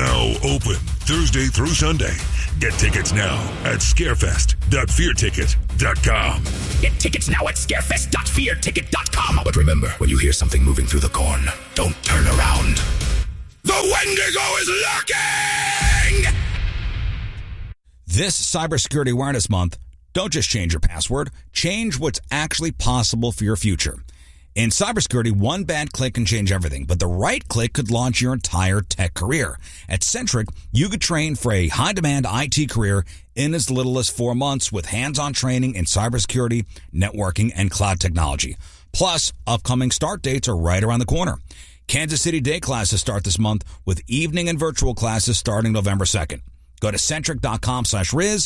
Now open Thursday through Sunday. Get tickets now at scarefest.fearticket.com. Get tickets now at scarefest.fearticket.com. But remember, when you hear something moving through the corn, don't turn around. The Wendigo is lurking! This Cybersecurity Awareness Month, don't just change your password. Change what's actually possible for your future. In cybersecurity, one bad click can change everything, but the right click could launch your entire tech career. At Centric, you could train for a high-demand IT career in as little as 4 months with hands-on training in cybersecurity, networking, and cloud technology. Plus, upcoming start dates are right around the corner. Kansas City day classes start this month with evening and virtual classes starting November 2nd. Go to centric.com/Riz,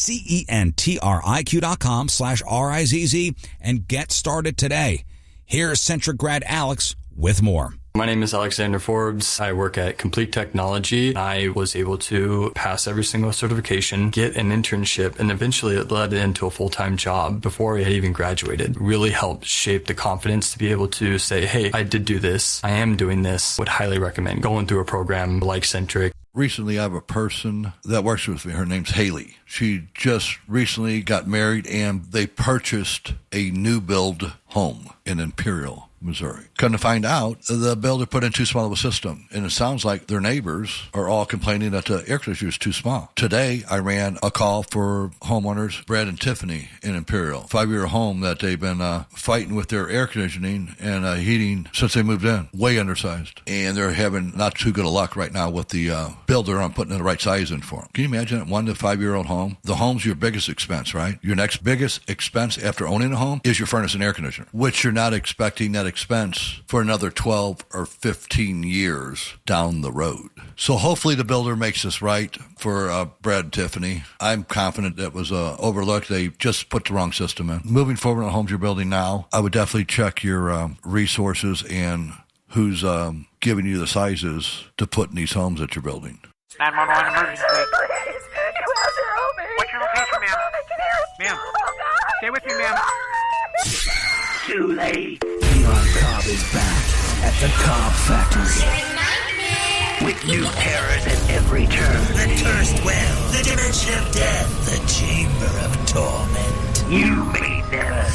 CENTRIQ.com/RIZZ, and get started today. Here's Centric grad Alex with more. My name is Alexander Forbes. I work at Complete Technology. I was able to pass every single certification, get an internship, and eventually it led into a full-time job before I had even graduated. It really helped shape the confidence to be able to say, hey, I did do this. I am doing this. Would highly recommend going through a program like Centric. Recently, I have a person that works with me. Her name's Haley. She just recently got married, and they purchased a new build home in Imperial, Missouri. Come to find out, the builder put in too small of a system, and it sounds like their neighbors are all complaining that the air conditioner is too small. Today, I ran a call for homeowners, Brad and Tiffany in Imperial, 5-year home that they've been fighting with their air conditioning and heating since they moved in, way undersized. And they're having not too good of luck right now with the builder on putting the right size in for them. Can you imagine that 1 to 5-year-old home? The home's your biggest expense, right? Your next biggest expense after owning a home is your furnace and air conditioner, which you're not expecting that expense for another 12 or 15 years down the road. So hopefully the builder makes this right for Brad and Tiffany. I'm confident that was overlooked. They just put the wrong system in. Moving forward on the homes you're building now, I would definitely check your resources and who's giving you the sizes to put in these homes that you're building. 911 emergency. Please, you have to help me. What's your location, ma'am? I can hear it. Ma'am. Oh, God. Stay with me, ma'am. Too late. Leon Cobb is back at the Cobb Factory. With new terrors at every turn. The cursed well, the dimension of death, the chamber of torment. You may never